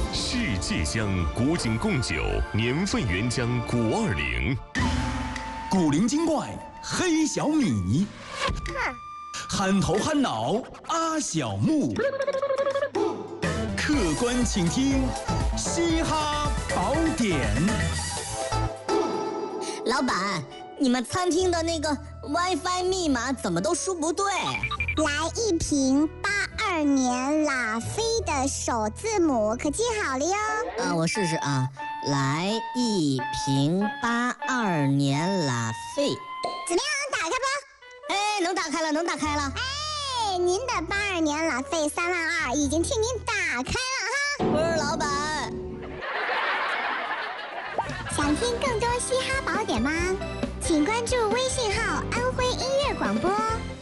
世界香古井贡酒，年份原浆520。 古灵精怪黑小米，憨头憨脑阿小木，客官请听嘻哈宝典。 老板，你们餐厅的那个 WiFi 密码怎么都输不对？ 来一瓶82年拉菲的首字母，可记好了哟。 我试试啊，来一瓶82年拉菲。 怎么样，打开吧？ 哎，能打开了，能打开了。 哎，您的82年拉菲32000已经替您打开了哈。 不是老板， 想听更多嘻哈宝典吗？请关注微信号安徽音乐广播。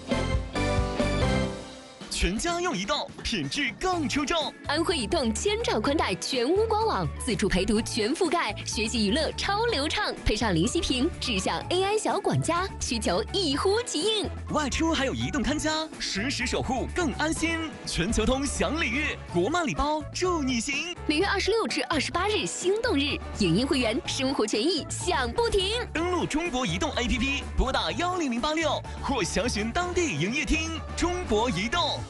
全家用移动，品质更出众。 安徽移动千兆宽带全屋官网，自助陪读全覆盖，学习娱乐超流畅，配上零息屏，智享 AI 小管家，需求一呼即应。 外出还有移动看家，实时守护更安心。全球通享礼遇，国漫礼包祝你行。 每月26至28日心动日，影音会员生活权益享不停。 登录中国移动 APP， 拨打10086或详询当地营业厅。中国移动。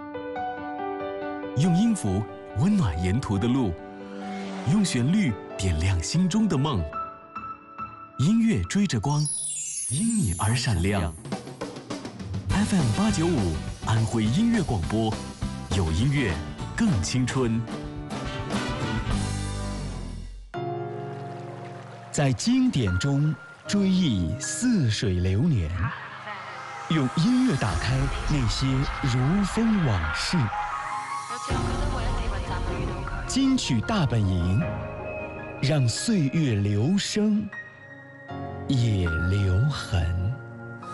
用音符温暖沿途的路，用旋律点亮心中的梦。音乐追着光，因你而闪亮。FM895安徽音乐广播，有音乐更青春。 在经典中追忆似水流年，用音乐打开那些如风往事。金曲大本营，让岁月留声，也留痕。